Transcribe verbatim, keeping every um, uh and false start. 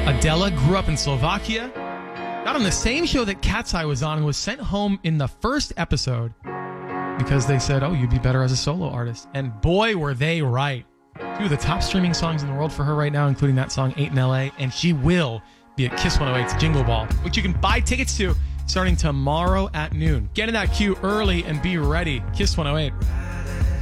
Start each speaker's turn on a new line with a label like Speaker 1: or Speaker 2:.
Speaker 1: Adela grew up in Slovakia, got on the same show that Cat's Eye was on, and was sent home in the first episode because they said, oh, you'd be better as a solo artist. And boy, were they right. Two of the top streaming songs in the world for her right now, including that song eight in L A, and she will be at Kiss one oh eight's Jingle Ball, which you can buy tickets to starting tomorrow at noon. Get in that queue early and be ready. Kiss one oh eight.